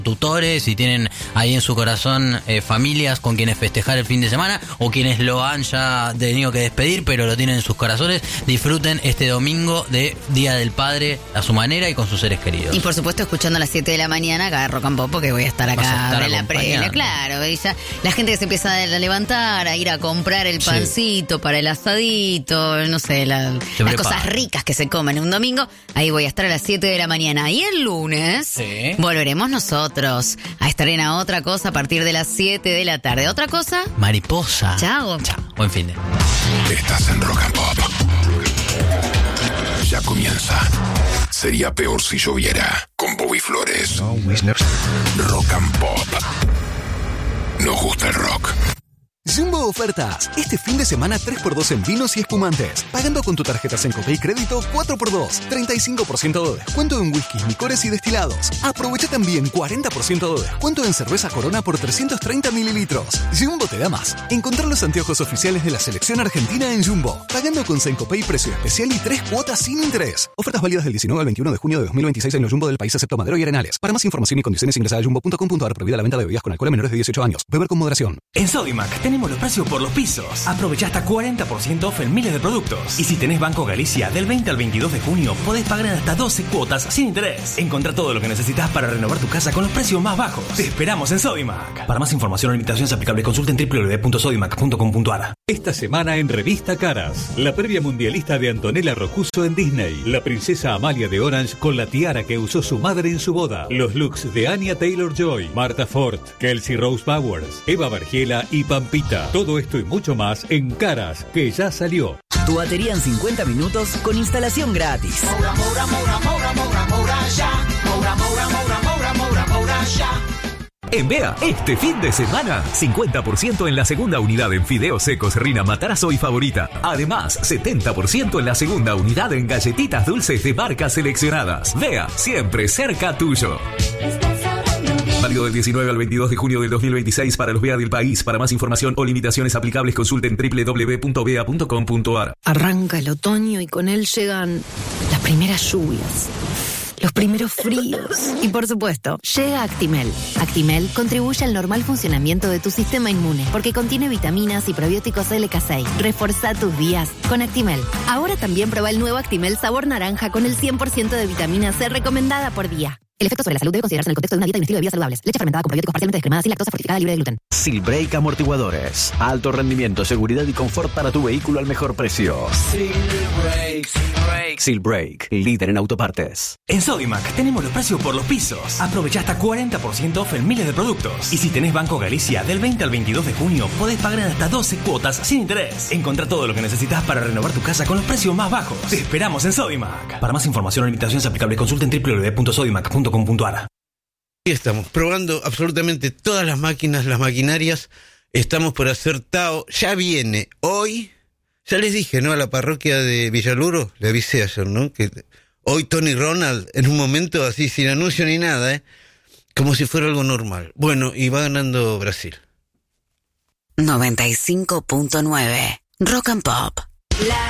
tutores, si tienen ahí en su corazón familias con quienes festejar el fin de semana o quienes lo han ya tenido que despedir pero lo tienen en sus corazones, disfruten este domingo de Día del Padre a su manera y con sus seres queridos. Y por supuesto escuchando a las 7 de la mañana acá de Rock and Pop, porque voy a estar acá de la previa, claro, y ya la gente que se empieza a levantar, a ir a comprar el pancito para el asadito, no sé, las cosas ricas que se comen un domingo, ahí voy a estar a las 7 de la mañana. Y el lunes volveremos nosotros a estar en otra cosa a partir de las 7 de la tarde. ¿Otra cosa? Mariposa. Chao. Buen fin de. Estás en Rock and Pop. Ya comienza. Sería peor si lloviera. Con Bobby Flores. Rock and Pop. Nos gusta el rock. Jumbo Ofertas. Este fin de semana 3x2 en vinos y espumantes. Pagando con tu tarjeta Sencopay Crédito 4x2. 35% de descuento en whiskies, licores y destilados. Aprovecha también 40% de descuento en cerveza Corona por 330 mililitros. Jumbo te da más. Encontrar los anteojos oficiales de la selección argentina en Jumbo. Pagando con Sencopay precio especial y 3 cuotas sin interés. Ofertas válidas del 19 al 21 de junio de 2026 en los Jumbo del país excepto Madero y Arenales. Para más información y condiciones ingresa a jumbo.com.ar. Prohibida la venta de bebidas con alcohol a menores de 18 años. Beber con moderación. En Sodimac tenemos los precios por los pisos. Aprovecha hasta 40% off en miles de productos. Y si tenés Banco Galicia, del 20 al 22 de junio podés pagar en hasta 12 cuotas sin interés. Encontrá todo lo que necesitas para renovar tu casa con los precios más bajos. Te esperamos en Sodimac. Para más información o limitaciones aplicables, consulten www.sodimac.com.ar. Esta semana en Revista Caras, la previa mundialista de Antonella Rocuso en Disney, la princesa Amalia de Orange con la tiara que usó su madre en su boda, los looks de Anya Taylor-Joy, Martha Ford, Kelsey Rose Powers, Eva Bergiela y Pampita. Todo esto y mucho más en Caras, que ya salió. Tu batería en 50 minutos con instalación gratis. En Bea, este fin de semana, 50% en la segunda unidad en fideos secos Rina Matarazzo y Favorita. Además, 70% en la segunda unidad en galletitas dulces de marcas seleccionadas. Bea, siempre cerca tuyo. Válido del 19 al 22 de junio del 2026 para los BEA del país. Para más información o limitaciones aplicables, consulten www.bea.com.ar. Arranca el otoño y con él llegan las primeras lluvias, los primeros fríos. Y por supuesto, llega Actimel. Actimel contribuye al normal funcionamiento de tu sistema inmune porque contiene vitaminas y probióticos LK6. Reforza tus días con Actimel. Ahora también prueba el nuevo Actimel sabor naranja con el 100% de vitamina C recomendada por día. El efecto sobre la salud debe considerarse en el contexto de una dieta y un estilo de vida saludables. Leche fermentada con probióticos parcialmente descremada, sin lactosa, fortificada, libre de gluten. Silbrake Amortiguadores. Alto rendimiento, seguridad y confort para tu vehículo al mejor precio. Silbrake, líder en autopartes. En Sodimac tenemos los precios por los pisos. Aprovecha hasta 40% off en miles de productos. Y si tenés Banco Galicia, del 20 al 22 de junio podés pagar en hasta 12 cuotas sin interés. Encontrá todo lo que necesitas para renovar tu casa con los precios más bajos. Te esperamos en Sodimac. Para más información o limitaciones aplicables, consulten www.sodimac.com.ar. Y estamos probando absolutamente todas las máquinas, las maquinarias. Estamos por hacer Tao. Ya viene hoy. Ya les dije, ¿no? A la parroquia de Villaluro, le avisé ayer, ¿no? Que hoy Tony Ronald, en un momento así, sin anuncio ni nada, como si fuera algo normal. Bueno, y va ganando Brasil. 95.9 Rock and Pop.